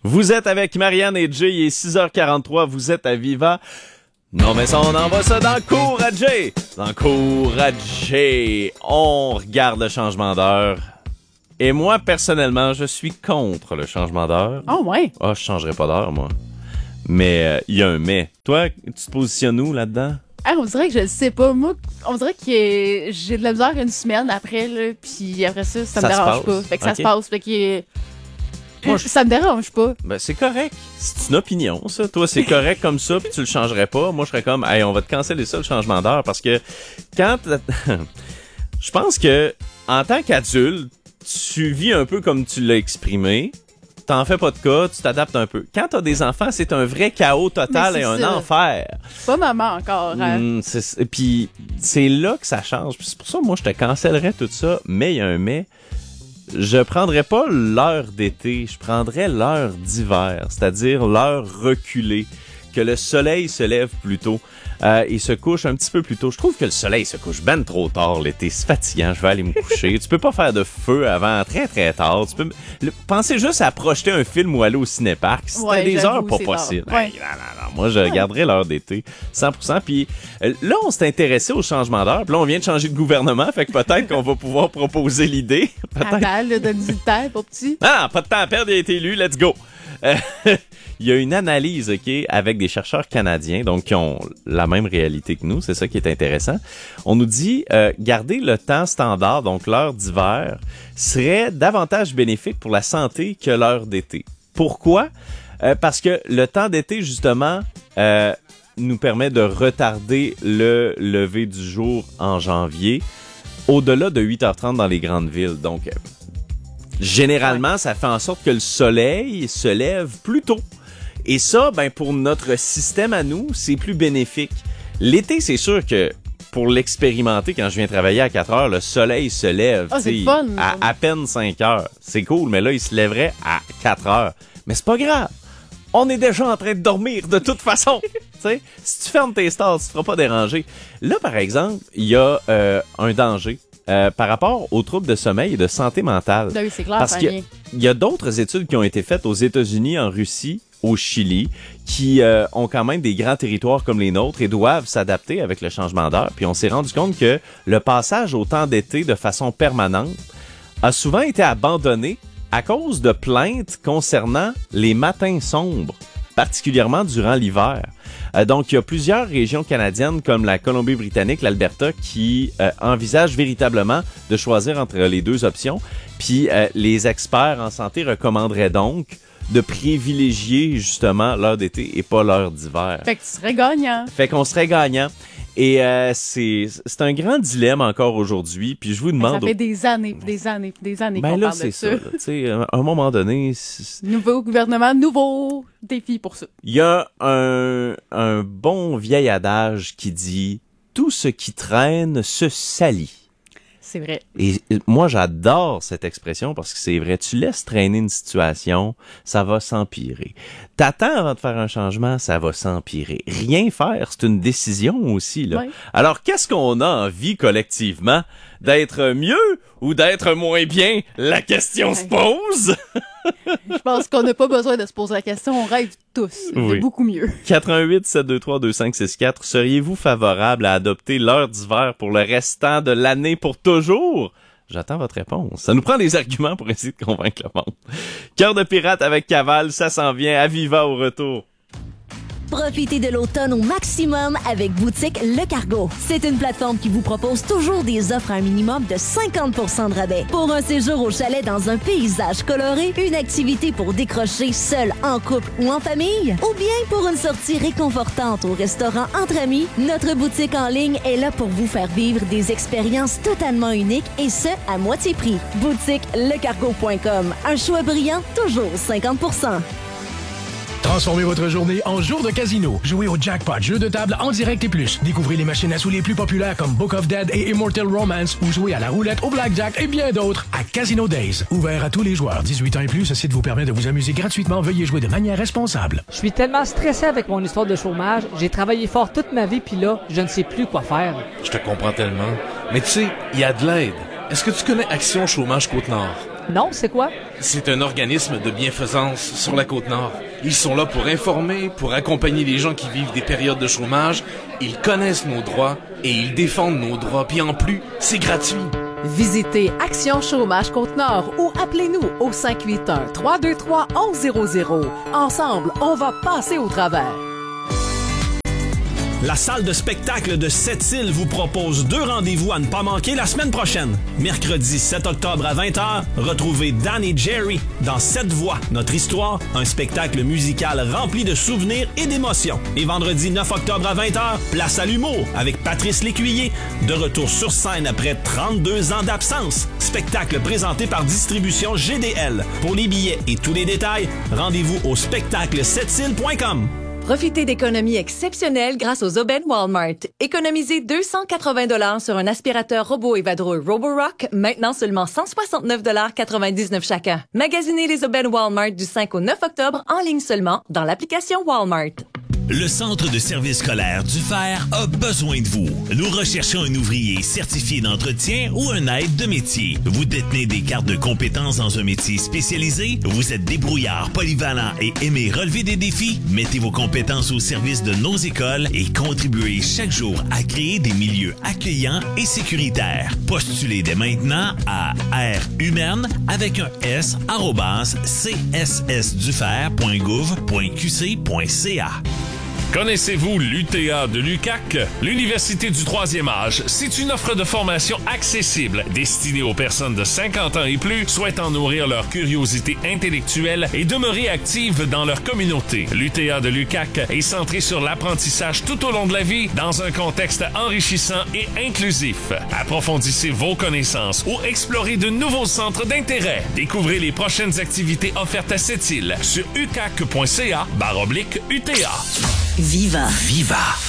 Vous êtes avec Marianne et Jay, il est 6h43, vous êtes à Viva. Non mais ça, on envoie ça dans le cours à Jay. Dans le cours à Jay, on regarde le changement d'heure. Et moi, personnellement, je suis contre le changement d'heure. Oh ouais? Ah, je changerais pas d'heure, moi. Mais il y a un mais. Toi, tu te positionnes où là-dedans? Ah, on dirait que je le sais pas. Moi, on dirait que j'ai de la misère une semaine après, là, puis après ça me dérange pas. Fait que ça se passe. Fait que ça me dérange pas. Ben, c'est correct. C'est une opinion, ça. Toi, c'est correct comme ça, puis tu le changerais pas. Moi, je serais comme, hey, on va te canceller ça, le changement d'heure, parce que quand je pense que, en tant qu'adulte, tu vis un peu comme tu l'as exprimé. T'en fais pas de cas, tu t'adaptes un peu. Quand t'as des enfants, c'est un vrai chaos total et un enfer. Pas maman encore. Hein? Puis c'est là que ça change. Puis c'est pour ça, moi, je te cancellerais tout ça. Mais il y a un mais. Je prendrais pas l'heure d'été, je prendrais l'heure d'hiver, c'est-à-dire l'heure reculée, que le soleil se lève plus tôt et se couche un petit peu plus tôt. Je trouve que le soleil se couche ben trop tard l'été, c'est fatigant, je vais aller me coucher. Tu peux pas faire de feu avant très très tard. Tu peux penser juste à projeter un film ou aller au cinéparc. C'était des heures pas possibles. Ouais. Hey, non. Moi, je garderais l'heure d'été 100%. Puis là, on s'est intéressé au changement d'heure. Puis là, on vient de changer de gouvernement, fait que peut-être qu'on va pouvoir proposer l'idée. Attends, là, donne-lui le temps, pour petit. Ah, pas de temps à perdre, il a été élu, let's go! Il y a une analyse, OK, avec des chercheurs canadiens, donc qui ont la même réalité que nous, c'est ça qui est intéressant. On nous dit, garder le temps standard, donc l'heure d'hiver, serait davantage bénéfique pour la santé que l'heure d'été. Pourquoi? Parce que le temps d'été, justement, nous permet de retarder le lever du jour en janvier, au-delà de 8h30 dans les grandes villes. Donc, généralement, ça fait en sorte que le soleil se lève plus tôt. Et ça, ben pour notre système à nous, c'est plus bénéfique. L'été, c'est sûr que pour l'expérimenter, quand je viens travailler à 4 heures, le soleil se lève à peine 5 heures. C'est cool, mais là, il se lèverait à 4 heures. Mais c'est pas grave. On est déjà en train de dormir de toute façon. T'sais, si tu fermes tes stars, tu ne seras pas dérangé. Là, par exemple, il y a un danger. Par rapport aux troubles de sommeil et de santé mentale. Oui, c'est clair, parce qu'il y a d'autres études qui ont été faites aux États-Unis, en Russie, au Chili, qui ont quand même des grands territoires comme les nôtres et doivent s'adapter avec le changement d'heure. Puis on s'est rendu compte que le passage au temps d'été de façon permanente a souvent été abandonné à cause de plaintes concernant les matins sombres, particulièrement durant l'hiver. Donc, il y a plusieurs régions canadiennes comme la Colombie-Britannique, l'Alberta, qui envisagent véritablement de choisir entre les deux options. Puis, les experts en santé recommanderaient donc de privilégier justement l'heure d'été et pas l'heure d'hiver. Fait que tu serais gagnant. Fait qu'on serait gagnant. Et c'est un grand dilemme encore aujourd'hui. Puis je vous demande... Ça fait des années qu'on parle de ça. Tu sais, à un moment donné... Nouveau gouvernement, nouveau défi pour ça. Il y a un bon vieil adage qui dit « Tout ce qui traîne se salit ». C'est vrai. Et moi, j'adore cette expression parce que c'est vrai. Tu laisses traîner une situation, ça va s'empirer. T'attends avant de faire un changement, ça va s'empirer. Rien faire, c'est une décision aussi, là. Ouais. Alors, qu'est-ce qu'on a envie collectivement? D'être mieux ou d'être moins bien? La question se pose! Je pense qu'on n'a pas besoin de se poser la question. On rêve tous de beaucoup mieux. 88-723-2564. Seriez-vous favorable à adopter l'heure d'hiver pour le restant de l'année pour toujours? J'attends votre réponse. Ça nous prend des arguments pour essayer de convaincre le monde. Cœur de pirate avec Caval, ça s'en vient. À Viva au retour. Profitez de l'automne au maximum avec Boutique Le Cargo. C'est une plateforme qui vous propose toujours des offres à un minimum de 50% de rabais. Pour un séjour au chalet dans un paysage coloré, une activité pour décrocher seul, en couple ou en famille, ou bien pour une sortie réconfortante au restaurant entre amis, notre boutique en ligne est là pour vous faire vivre des expériences totalement uniques et ce, à moitié prix. BoutiqueLeCargo.com. Un choix brillant, toujours 50%. Transformez votre journée en jour de casino. Jouez au jackpot, jeu de table en direct et plus. Découvrez les machines à sous les plus populaires comme Book of Dead et Immortal Romance ou jouez à la roulette, au blackjack et bien d'autres à Casino Days. Ouvert à tous les joueurs. 18 ans et plus, ce site vous permet de vous amuser gratuitement. Veuillez jouer de manière responsable. Je suis tellement stressé avec mon histoire de chômage. J'ai travaillé fort toute ma vie puis là, je ne sais plus quoi faire. Je te comprends tellement. Mais tu sais, il y a de l'aide. Est-ce que tu connais Action Chômage Côte-Nord? Non, c'est quoi? C'est un organisme de bienfaisance sur la Côte-Nord. Ils sont là pour informer, pour accompagner les gens qui vivent des périodes de chômage. Ils connaissent nos droits et ils défendent nos droits. Puis en plus, c'est gratuit. Visitez Action Chômage Côte-Nord ou appelez-nous au 581-323-1100. Ensemble, on va passer au travers. La salle de spectacle de Sept-Îles vous propose 2 rendez-vous à ne pas manquer la semaine prochaine. Mercredi 7 octobre à 20h, retrouvez Dan et Jerry dans 7 voix, notre histoire, un spectacle musical rempli de souvenirs et d'émotions. Et vendredi 9 octobre à 20h, place à l'humour avec Patrice Lécuyer, de retour sur scène après 32 ans d'absence. Spectacle présenté par Distribution GDL. Pour les billets et tous les détails, rendez-vous au spectacle7îles.com. Profitez d'économies exceptionnelles grâce aux aubaines Walmart. Économisez 280 $ sur un aspirateur robot et vadrouille Roborock, maintenant seulement 169,99 $ chacun. Magasinez les aubaines Walmart du 5 au 9 octobre en ligne seulement dans l'application Walmart. Le Centre de services scolaires du Fer a besoin de vous. Nous recherchons un ouvrier certifié d'entretien ou un aide de métier. Vous détenez des cartes de compétences dans un métier spécialisé? Vous êtes débrouillard, polyvalent et aimez relever des défis? Mettez vos compétences au service de nos écoles et contribuez chaque jour à créer des milieux accueillants et sécuritaires. Postulez dès maintenant à rhumaine avec un s @cssdufer.gouv.qc.ca. Connaissez-vous l'UTA de l'UQAC? L'Université du troisième âge, c'est une offre de formation accessible destinée aux personnes de 50 ans et plus souhaitant nourrir leur curiosité intellectuelle et demeurer actives dans leur communauté. L'UTA de l'UQAC est centrée sur l'apprentissage tout au long de la vie dans un contexte enrichissant et inclusif. Approfondissez vos connaissances ou explorez de nouveaux centres d'intérêt. Découvrez les prochaines activités offertes à Sept-Îles sur uqac.ca/UTA. Viva. Viva.